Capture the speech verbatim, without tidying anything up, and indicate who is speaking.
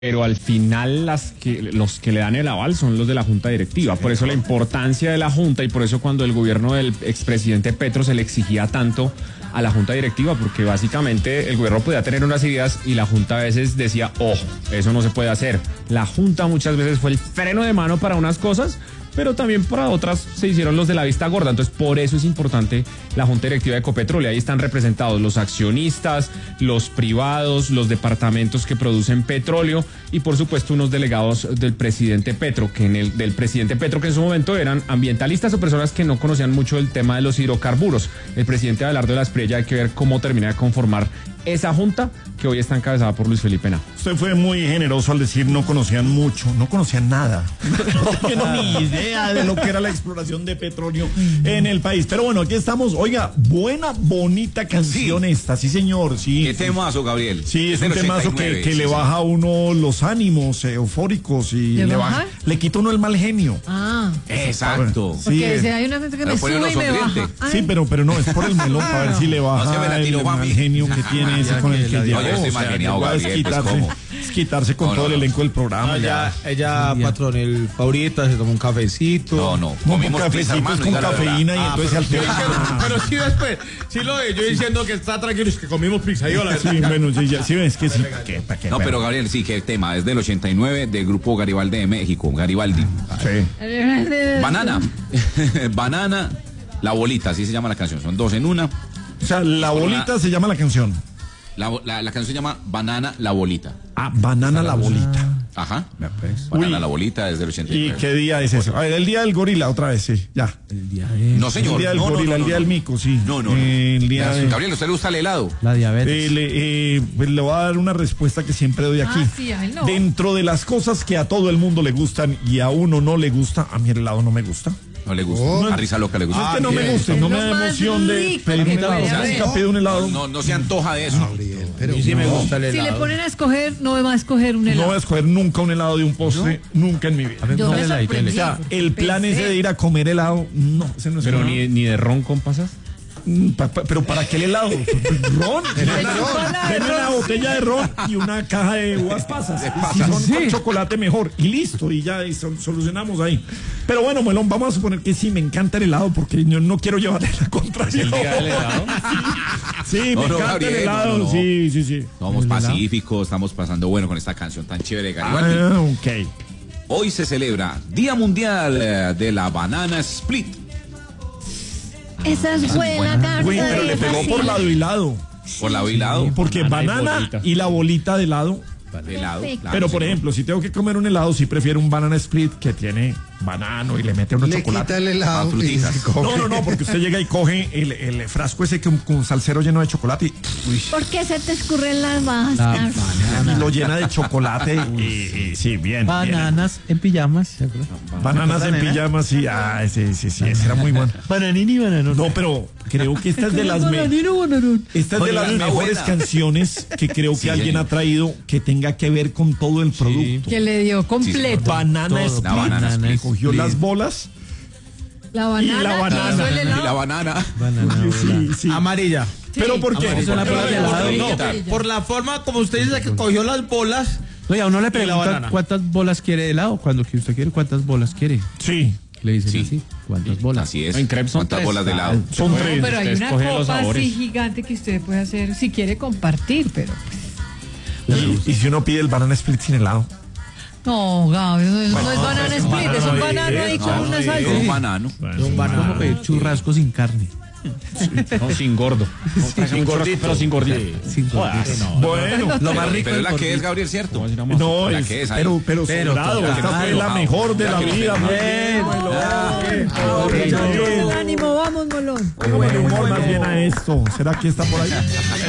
Speaker 1: Pero al final las que, los que le dan el aval son los de la junta directiva. Por eso la importancia de la junta y por eso cuando el gobierno del expresidente Petro se le exigía tanto a la junta directiva, porque básicamente el gobierno podía tener unas ideas y la junta a veces decía, ojo, eso no se puede hacer. La junta muchas veces fue el freno de mano para unas cosas, pero también para otras se hicieron los de la vista gorda. Entonces, por eso es importante la Junta Directiva de Ecopetrol. Y ahí están representados los accionistas, los privados, los departamentos que producen petróleo y, por supuesto, unos delegados del presidente Petro, que en el del presidente Petro, que en su momento eran ambientalistas o personas que no conocían mucho el tema de los hidrocarburos. El presidente Abelardo de la Espriella, hay que ver cómo termina de conformar esa junta que hoy está encabezada por Luis Felipe Henao.
Speaker 2: Usted fue muy generoso al decir no conocían mucho, no conocían nada. No tenían ni idea de lo que era la exploración de petróleo en el país. Pero bueno, aquí estamos. Oiga, buena, bonita canción sí. esta, sí señor. Sí,
Speaker 3: ¿Qué
Speaker 2: sí.
Speaker 3: temazo, Gabriel?
Speaker 2: Sí, es un temazo que, que sí, le baja a uno los ánimos eh, eufóricos y
Speaker 4: ¿Le,
Speaker 2: le
Speaker 4: baja?
Speaker 2: baja, le quita uno el mal genio.
Speaker 4: Ah.
Speaker 3: Exacto.
Speaker 4: Porque
Speaker 2: sí,
Speaker 4: eh. hay una gente que me sube y me baja. Ay.
Speaker 2: Sí, pero, pero no, es por el melón, para ver si le baja
Speaker 3: no se me la tiró,
Speaker 2: el mal genio que tiene ese con el que
Speaker 3: no,
Speaker 2: llegó.
Speaker 3: yo estoy mal geniado, Gabriel, pues, ¿cómo?
Speaker 2: Es quitarse con
Speaker 3: no,
Speaker 2: todo
Speaker 3: no,
Speaker 2: el elenco del programa.
Speaker 5: No, ella, ella patrón, el favorita, se toma un cafecito.
Speaker 3: No, no,
Speaker 2: no con cafecitos con cafeína y
Speaker 5: ah,
Speaker 2: entonces al
Speaker 5: pero, pero sí después, sí lo de yo diciendo que está tranquilo, es que comimos pizza y hola.
Speaker 2: Sí, bueno, sí, ya, sí ves que sí. ¿Para qué, para qué,
Speaker 3: no, pero Gabriel, sí, que el tema es del ochenta y nueve del grupo Garibaldi de México, Garibaldi.
Speaker 2: Sí.
Speaker 3: Banana, Banana, La Bolita, así se llama la canción, son dos en una.
Speaker 2: O sea, La Bolita se llama la canción.
Speaker 3: La, la, la canción se llama Banana, La Bolita.
Speaker 2: Ah, Banana, La Bolita.
Speaker 3: Ajá. Banana, Uy. La Bolita desde el ochenta y nueve.
Speaker 2: ¿Y qué día es eso? A ver, el día del gorila, otra vez, sí, ya.
Speaker 5: El día de...
Speaker 3: No, señor.
Speaker 2: El día del
Speaker 3: no,
Speaker 2: gorila,
Speaker 3: no, no,
Speaker 2: el día
Speaker 3: no,
Speaker 2: del mico, sí.
Speaker 3: No, no, no.
Speaker 2: Eh, el día de...
Speaker 3: Gabriel, ¿a usted le gusta el helado?
Speaker 5: La diabetes.
Speaker 2: Eh, le, eh, pues le voy a dar una respuesta que siempre doy aquí.
Speaker 4: Ah, sí, ay, no.
Speaker 2: Dentro de las cosas que a todo el mundo le gustan y a uno no le gusta, a mí el helado no me gusta.
Speaker 3: No le gusta. Oh. A Risa Loca le gusta.
Speaker 2: Ah, es que no me gusta, no me da emoción de pedir un helado. Nunca pido un helado.
Speaker 3: No, no se antoja de eso.
Speaker 5: Gabriel, pero sí me gusta el helado.
Speaker 4: Si le ponen a escoger, no me va a escoger un helado.
Speaker 2: No voy a escoger nunca un helado de un postre, ¿no? Nunca en mi vida.
Speaker 4: Yo me sorprendí.
Speaker 2: O sea, el plan ese de ir a comer helado, no, ese no es.
Speaker 1: Pero ni, ni de ron con pasas.
Speaker 2: Pa, pa, pero ¿para qué el helado? ¿Ron? Deme una botella de ron y una caja de uvas pasas. Si son sí. con chocolate mejor. Y listo, y ya y sol, solucionamos ahí. Pero bueno, Melón, vamos a suponer que sí, me encanta el helado porque yo no quiero llevarle la contraria.
Speaker 1: ¿El día del helado?
Speaker 2: Sí, sí
Speaker 3: no,
Speaker 2: me
Speaker 3: no,
Speaker 2: encanta
Speaker 3: Gabriel,
Speaker 2: el helado.
Speaker 3: no, no.
Speaker 2: Sí, sí, sí.
Speaker 3: Somos pacíficos, estamos pasando bueno con esta canción tan chévere de Garibaldi.
Speaker 2: Ah, ok.
Speaker 3: Hoy se celebra Día Mundial de la Banana Split.
Speaker 4: Esa es buena carta.
Speaker 2: Uy, pero le pegó por lado y lado.
Speaker 3: Por lado y lado.
Speaker 2: Porque banana, banana y, y la bolita de lado.
Speaker 3: De helado, claro,
Speaker 2: pero por
Speaker 3: señor.
Speaker 2: ejemplo, si tengo que comer un helado, sí prefiero un banana split que tiene banano y le mete unos
Speaker 6: le
Speaker 2: chocolate.
Speaker 6: Quita el helado
Speaker 3: y
Speaker 2: no, no, no, porque usted llega y coge el, el frasco ese con, con salsero lleno de chocolate y,
Speaker 4: uy. ¿Por qué se te escurren las bajas?
Speaker 2: Y lo llena de chocolate y, y sí, bien.
Speaker 5: Bananas
Speaker 2: bien.
Speaker 5: en pijamas.
Speaker 2: Bananas en pijamas y ah, sí, sí, sí, ese era muy bueno.
Speaker 5: Bananini, bananón.
Speaker 2: No, pero creo que esta es de las me esta es de las mejores canciones que creo que sí, alguien ha traído que tenga que ver con todo el producto. Sí.
Speaker 4: Que le dio completo.
Speaker 2: Sí, banana split.
Speaker 3: La banana split.
Speaker 2: Cogió split. Las bolas.
Speaker 4: La banana.
Speaker 2: Y la banana.
Speaker 3: Y la banana.
Speaker 5: banana
Speaker 2: sí, sí.
Speaker 5: Amarilla.
Speaker 4: Sí.
Speaker 2: Pero ¿por qué?
Speaker 5: Amarilla,
Speaker 2: ¿Por
Speaker 5: por,
Speaker 2: qué?
Speaker 5: no, por la forma como usted dice que cogió las bolas.
Speaker 7: No, y a uno le preguntan cuántas bolas quiere de helado. Cuando que usted quiere, ¿cuántas bolas quiere?
Speaker 2: Sí.
Speaker 7: Le dicen
Speaker 3: sí.
Speaker 7: así, ¿cuántas sí. bolas?
Speaker 3: Así es.
Speaker 1: En crepes son
Speaker 3: ¿Cuántas
Speaker 1: tres?
Speaker 3: bolas de helado?
Speaker 2: Son tres.
Speaker 4: No, pero hay una copa así
Speaker 1: sabores.
Speaker 4: gigante que usted puede hacer si quiere compartir, pero pues.
Speaker 2: Y, y si uno pide el banana split sin helado.
Speaker 4: No, Gaby, no, es,
Speaker 2: bueno,
Speaker 4: no es banana
Speaker 2: es
Speaker 4: split,
Speaker 2: banano
Speaker 4: es un
Speaker 2: y,
Speaker 4: banano
Speaker 2: eh,
Speaker 4: ahí
Speaker 3: no,
Speaker 4: con una
Speaker 3: sí,
Speaker 4: salsa.
Speaker 3: Es un banano.
Speaker 2: Bueno,
Speaker 7: un banano como pedir churrasco sin carne.
Speaker 1: Sí. No, sin gordo. No, sin gordito, pero sin gordito. Sí.
Speaker 7: Sin gordito.
Speaker 2: No, bueno,
Speaker 5: lo más rico
Speaker 3: pero es la
Speaker 5: gordito.
Speaker 3: que es, Gabriel, ¿cierto?
Speaker 2: no,
Speaker 3: la
Speaker 2: es,
Speaker 3: que es ahí.
Speaker 2: pero, pero,
Speaker 5: pero
Speaker 2: sobrado,
Speaker 5: total,
Speaker 2: esta fue la
Speaker 3: claro.
Speaker 2: mejor de
Speaker 3: Ya
Speaker 2: la
Speaker 3: que no
Speaker 2: vida.
Speaker 3: se-
Speaker 2: Muy
Speaker 4: Bien,
Speaker 2: bien,
Speaker 4: ánimo, vamos, Molón.
Speaker 2: Póngale humor más bien a esto. ¿Será que está por ahí?